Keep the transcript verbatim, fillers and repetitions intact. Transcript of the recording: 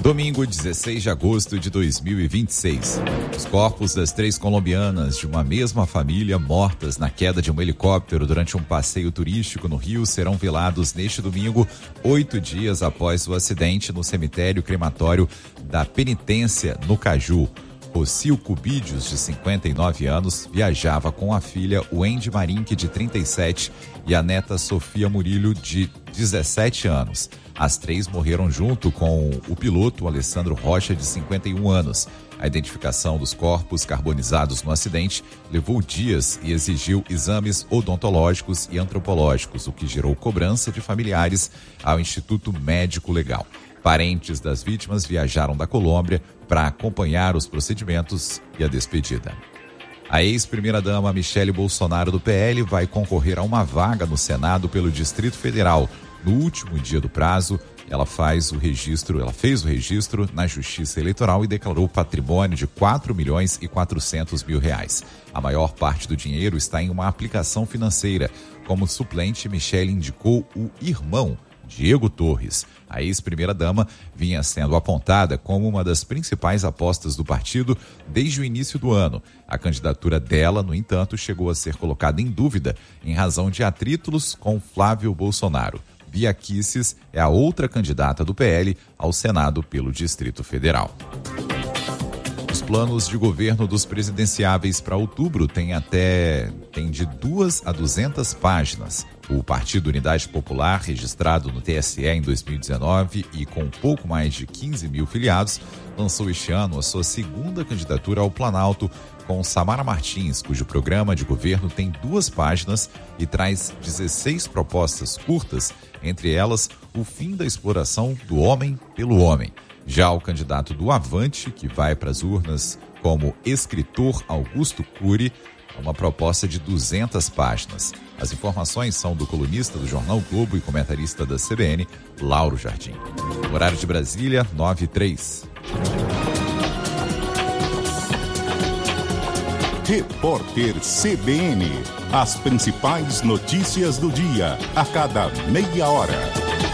Domingo, dezesseis de agosto de dois mil e vinte e seis. Os corpos das três colombianas de uma mesma família mortas na queda de um helicóptero durante um passeio turístico no Rio serão velados neste domingo, oito dias após o acidente no cemitério crematório da Penitência, no Caju. Rocio Cubídios, de cinquenta e nove anos, viajava com a filha Wendy Marinque, de trinta e sete, e a neta Sofia Murilho, de dezessete anos. As três morreram junto com o piloto Alessandro Rocha, de cinquenta e um anos. A identificação dos corpos carbonizados no acidente levou dias e exigiu exames odontológicos e antropológicos, o que gerou cobrança de familiares ao Instituto Médico Legal. Parentes das vítimas viajaram da Colômbia para acompanhar os procedimentos e a despedida. A ex-primeira-dama Michele Bolsonaro, do P L, vai concorrer a uma vaga no Senado pelo Distrito Federal. No último dia do prazo, ela faz o registro, ela fez o registro na Justiça Eleitoral e declarou patrimônio de quatro milhões e quatrocentos mil reais. A maior parte do dinheiro está em uma aplicação financeira. Como suplente, Michele indicou o irmão, Diego Torres. A ex-primeira-dama vinha sendo apontada como uma das principais apostas do partido desde o início do ano. A candidatura dela, no entanto, chegou a ser colocada em dúvida em razão de atritos com Flávio Bolsonaro. Bia Kicis é a outra candidata do P L ao Senado pelo Distrito Federal. Os planos de governo dos presidenciáveis para outubro têm até tem de duas a duzentas páginas. O Partido Unidade Popular, registrado no T S E em dois mil e dezenove e com pouco mais de quinze mil filiados, lançou este ano a sua segunda candidatura ao Planalto com Samara Martins, cujo programa de governo tem duas páginas e traz dezesseis propostas curtas, entre elas o fim da exploração do homem pelo homem. Já o candidato do Avante, que vai para as urnas como escritor Augusto Cury, é uma proposta de duzentas páginas. As informações são do colunista do Jornal Globo e comentarista da C B N, Lauro Jardim. Horário de Brasília, nove e três. Repórter C B N. As principais notícias do dia, a cada meia hora.